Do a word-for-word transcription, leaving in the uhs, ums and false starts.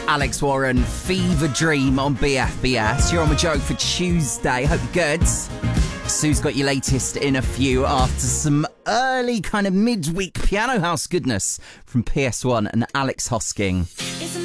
Alex Warren, Fever Dream on B F B S. You're on the joke for Tuesday. Hope you're good. Sue's got your latest in a few after some early kind of midweek piano house goodness from P S one and Alex Hosking. It's